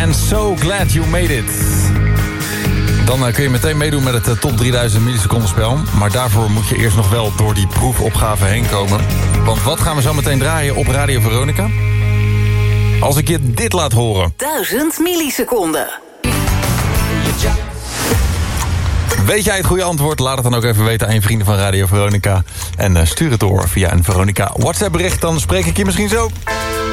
en So Glad You Made It. Dan kun je meteen meedoen met het top 3000 milliseconden spel. Maar daarvoor moet je eerst nog wel door die proefopgave heen komen. Want wat gaan we zo meteen draaien op Radio Veronica? Als ik je dit laat horen. 1000 milliseconden. Weet jij het goede antwoord? Laat het dan ook even weten aan je vrienden van Radio Veronica. En stuur het door via een Veronica WhatsApp bericht. Dan spreek ik je misschien zo.